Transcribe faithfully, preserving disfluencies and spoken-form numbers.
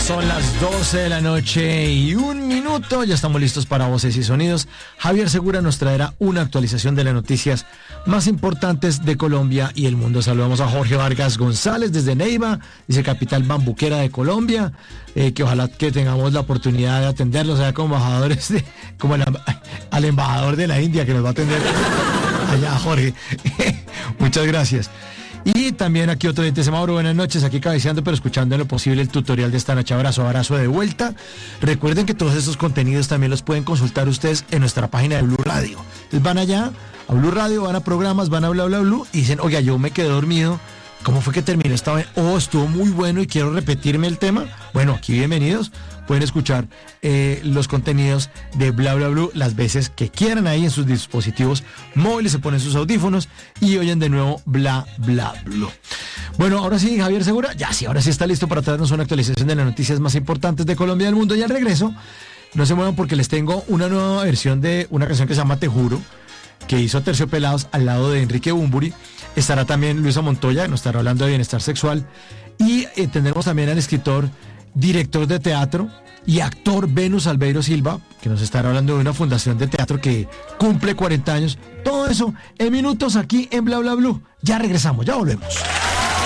Son las doce de la noche y un minuto, ya estamos listos para Voces y Sonidos. Javier Segura nos traerá una actualización de las noticias más importantes de Colombia y el mundo. Saludamos a Jorge Vargas González desde Neiva, dice capital bambuquera de Colombia, eh, que ojalá que tengamos la oportunidad de atenderlos, o sea, como embajadores, de, como el, al embajador de la India que nos va a atender allá, Jorge. Muchas gracias. Y también aquí otro diente, Mauro, buenas noches, aquí cabeceando pero escuchando en lo posible el tutorial de esta noche. Abrazo, abrazo de vuelta. Recuerden que todos estos contenidos también los pueden consultar ustedes en nuestra página de Blue Radio. Entonces van allá a Blue Radio, van a programas, van a bla bla bla y dicen, oiga, yo me quedé dormido, ¿cómo fue que terminó esta vez? Oh, estuvo muy bueno y quiero repetirme el tema. Bueno, aquí bienvenidos, pueden escuchar eh, los contenidos de Bla Bla Blue las veces que quieran ahí en sus dispositivos móviles, se ponen sus audífonos y oyen de nuevo Bla Bla Blue. Bueno, ahora sí, Javier Segura, ya sí, ahora sí está listo para traernos una actualización de las noticias más importantes de Colombia y del mundo. Y al regreso, no se muevan porque les tengo una nueva versión de una canción que se llama Te Juro, que hizo Terciopelados al lado de Enrique Bunbury. Estará también Luisa Montoya, nos estará hablando de bienestar sexual. Y eh, tendremos también al escritor, director de teatro y actor Venus Albeiro Silva, que nos estará hablando de una fundación de teatro que cumple cuarenta años. Todo eso en minutos aquí en Bla Bla Blue. Ya regresamos, ya volvemos.